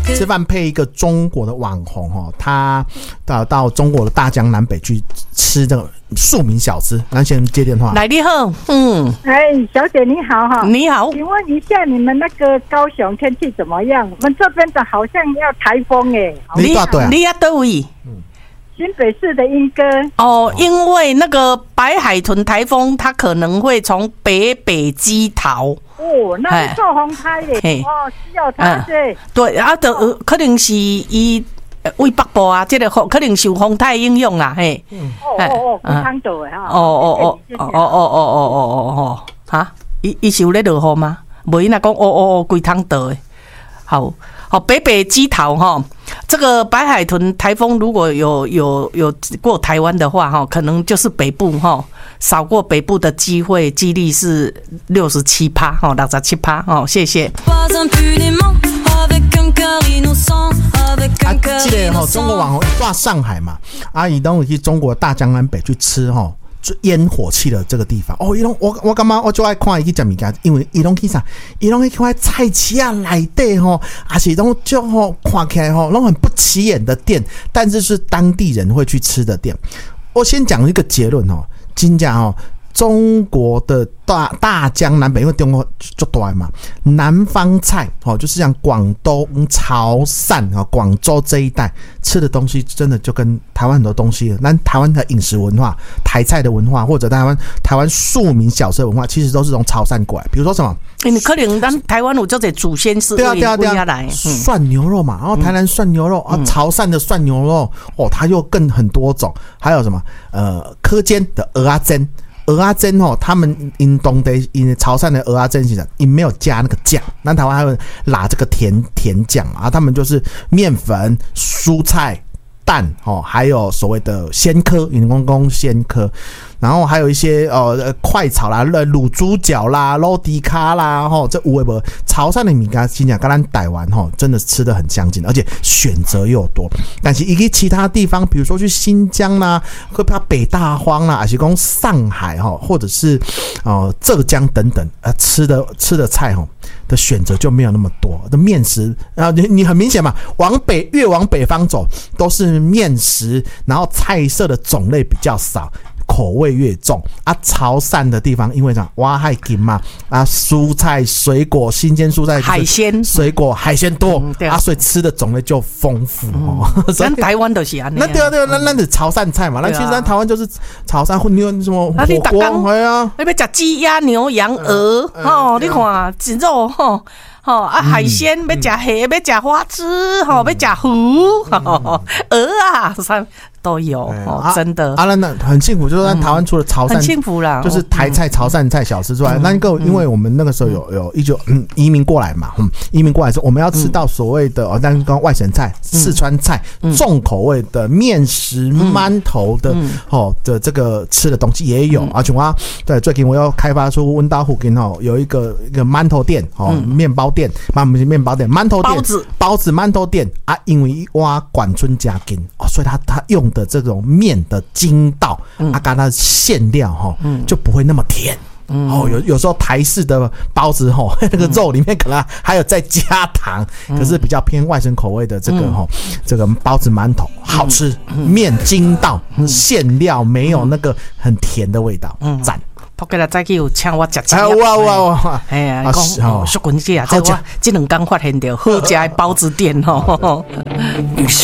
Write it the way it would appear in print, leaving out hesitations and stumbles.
吃饭配一个中国的网红哦，他到中国的大江南北去吃这个庶民小吃。咱先接电话。 来，你好， 小姐你好哈， 你好， 请问一下你们那个高雄天气怎么样？我们这边的好像要台风你大对啊？ 你要哪位？ 新北市的莺歌哦，因为那个白海豚台风，它可能会从北基逃。 哦，那是受风台耶，哦，需要它对。 对啊，可能是伊为北部啊，这个可能受风台影响啦，嘿。 龟汤岛的哈。 哈，伊是有咧落雨吗？无伊若讲龟汤岛的，好。北基桃哈，这个白海豚台风如果有过台湾的话哈，可能就是北部哈，扫过北部的几率是67%哈，67%哈，谢谢。 记得哈，中国网红到上海嘛，阿姨都去中国大江南北去吃哈。烟火气的这个地方哦，我干嘛我就爱看伊去吃物件，因为伊拢去啥，伊拢去看菜市啊内底吼，而且拢就吼看起来吼，拢很不起眼的店，但是是当地人会去吃的店。我先讲一个结论哦，真正哦。中国的大江南北，因为中国就大嘛，南方菜就是像广东、潮汕广州这一带吃的东西，真的就跟台湾很多东西，但台湾的饮食文化、台菜的文化，或者台湾庶民小吃的文化，其实都是从潮汕过来。比如说什么？ 你可能咱台湾有这些祖先是为下来涮牛肉嘛，然后台南涮牛肉潮汕的涮牛肉它又更很多种，还有什么蚵煎的蚵仔煎。蚵仔煎他们因当地因潮汕的蚵仔煎其实因没有加那个酱，那台湾还会拉这个甜酱啊，他们就是面粉、蔬菜、蛋还有所谓的鲜科，因公公鲜科，然后还有一些快炒啦、卤猪脚啦、肉迪卡啦，这有的没潮汕的米干，真正跟咱台湾真的吃得很相近，而且选择又多。但是一个其他地方，比如说去新疆啦，会怕北大荒啦，还是讲上海或者是浙江等等，吃的菜的选择就没有那么多的面食。然后你很明显嘛，越往北方走都是面食，然后菜色的种类比较少。口味越重啊，潮汕的地方因为啥挖海金嘛啊，蔬菜、水果、新鲜蔬菜、 海鲜、 水果、海鲜多所以吃的种类就丰富咱台湾就是安尼。 那对啊，那是潮汕菜嘛。那其实咱台湾就是潮汕或你有什么火锅， 你要吃鸡、鸭、牛、羊、鹅你看鸡肉海鲜要吃虾，要吃花枝要吃鱼鹅啊都有真的那很幸福，就是在台湾除了潮汕很幸福啦， 就是台菜、潮汕菜小吃之外，那因为我们那个时候有移民过来嘛，移民过来之后，我们要吃到所谓的但是刚外省菜、四川菜重口味的面食、馒头的的这个吃的东西也有而且对最近我要开发出温岛附近有一个馒头店面包店，不是面包店，馒头店包子馒头店啊，因为挖管村加筋所以他用的这种面的筋道跟它的馅料就不会那么甜。有时候台式的包子那个肉里面可能还有再加糖，可是比较偏外省口味的这个包子馒头好吃，面筋道，馅料没有那个很甜的味道，赞。 扑起来早起有请我吃吃。 哇！ 哎呀，讲淑君姐啊，这我这2天发现到好吃的包子店